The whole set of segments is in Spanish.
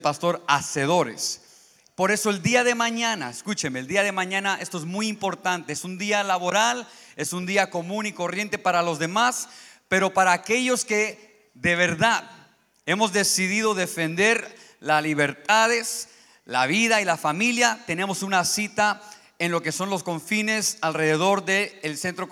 Pastor, hacedores. Por eso el día de mañana, escúcheme, el día de mañana, esto es muy importante. Es un día laboral, es un día común y corriente para los demás, pero para aquellos que de verdad hemos decidido defender las libertades, la vida y la familia, tenemos una cita en lo que son los confines alrededor del centro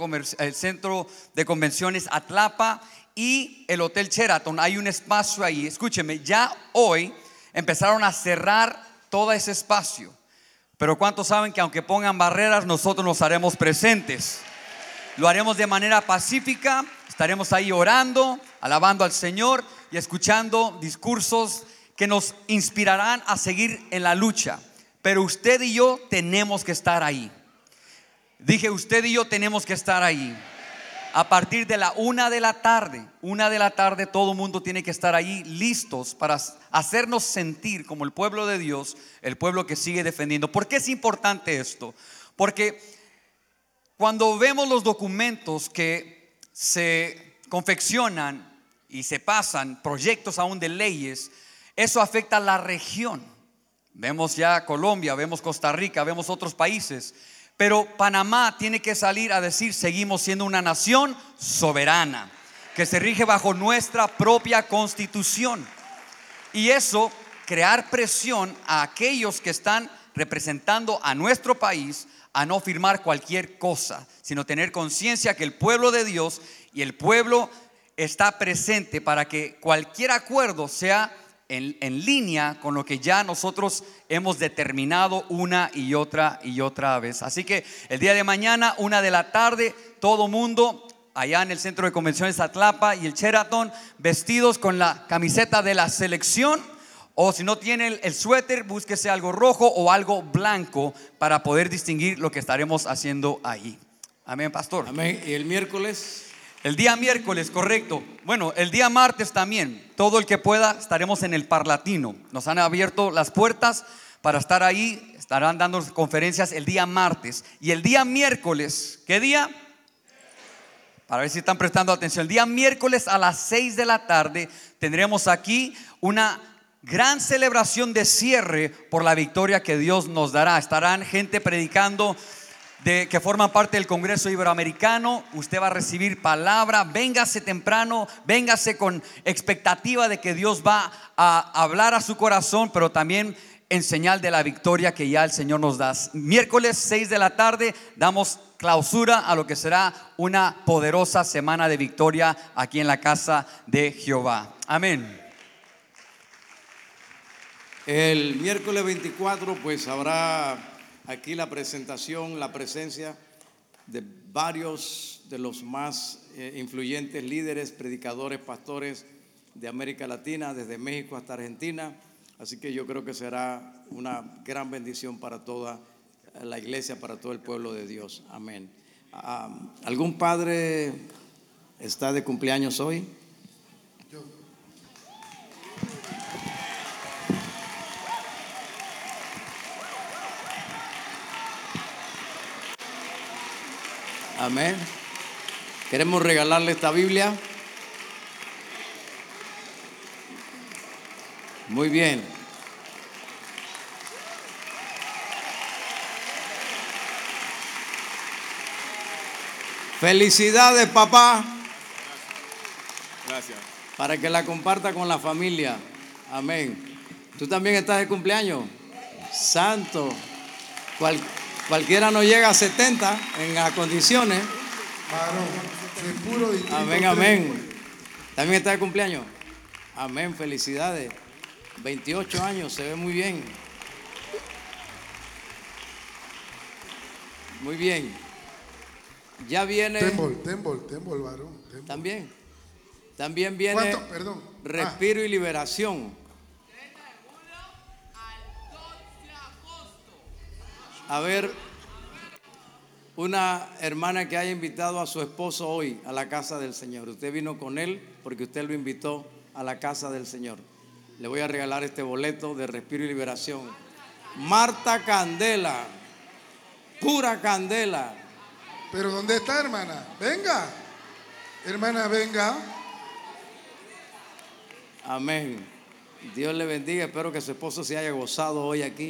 de convenciones Atlapa y el Hotel Sheraton. Hay un espacio ahí. Escúcheme, ya hoy empezaron a cerrar todo ese espacio, pero ¿cuántos saben que aunque pongan barreras, nosotros nos haremos presentes? Lo haremos de manera pacífica, estaremos ahí orando, alabando al Señor y escuchando discursos que nos inspirarán a seguir en la lucha. Pero usted y yo tenemos que estar ahí. Dije, usted y yo tenemos que estar ahí. A partir de la 1 de la tarde, todo el mundo tiene que estar ahí listos para hacernos sentir como el pueblo de Dios, el pueblo que sigue defendiendo. ¿Por qué es importante esto? Porque cuando vemos los documentos que se confeccionan y se pasan, proyectos aún de leyes, eso afecta a la región. Vemos ya Colombia, vemos Costa Rica, vemos otros países. Pero Panamá tiene que salir a decir: seguimos siendo una nación soberana, que se rige bajo nuestra propia constitución. Y eso, crear presión a aquellos que están representando a nuestro país a no firmar cualquier cosa, sino tener conciencia que el pueblo de Dios y el pueblo está presente para que cualquier acuerdo sea en línea con lo que ya nosotros hemos determinado una y otra vez. Así que el día de mañana, 1 de la tarde, todo mundo allá en el centro de convenciones Atlapa y el Sheraton, vestidos con la camiseta de la selección, o si no tiene el suéter, búsquese algo rojo o algo blanco para poder distinguir lo que estaremos haciendo ahí. Amén, pastor. Amén. ¿Y el miércoles? El día miércoles, correcto. Bueno, el día martes también, todo el que pueda, estaremos en el Parlatino. Nos han abierto las puertas para estar ahí. Estarán dando conferencias el día martes. Y el día miércoles, ¿qué día? Para ver si están prestando atención. El día miércoles a las 6 de la tarde tendremos aquí una gran celebración de cierre por la victoria que Dios nos dará. Estarán gente predicando que forman parte del Congreso Iberoamericano. Usted va a recibir palabra. Véngase temprano, véngase con expectativa de que Dios va a hablar a su corazón, pero también en señal de la victoria que ya el Señor nos da. Miércoles 6 de la tarde damos clausura a lo que será una poderosa semana de victoria aquí en la casa de Jehová. Amén. El miércoles 24 pues habrá aquí la presentación, la presencia de varios de los más influyentes líderes, predicadores, pastores de América Latina, desde México hasta Argentina. Así que yo creo que será una gran bendición para toda la iglesia, para todo el pueblo de Dios. Amén. ¿Algún padre está de cumpleaños hoy? Yo. Amén. Queremos regalarle esta Biblia. Muy bien. Felicidades, papá. Gracias. Para que la comparta con la familia. Amén. ¿Tú también estás de cumpleaños? Santo. Cualquiera no llega a 70 en las condiciones. Varón, de puro distrito. Amén, amén. ¿También está de cumpleaños? Amén, felicidades. 28 años, se ve muy bien. Muy bien. Ya viene. Tembol, varón. Tembol. También viene. ¿Cuánto? Perdón. Respiro y liberación. A ver, una hermana que haya invitado a su esposo hoy a la casa del Señor. Usted vino con él porque usted lo invitó a la casa del Señor. Le voy a regalar este boleto de respiro y liberación. Marta Candela, pura candela. Pero ¿dónde está, hermana? Venga. Hermana, venga. Amén. Dios le bendiga. Espero que su esposo se haya gozado hoy aquí.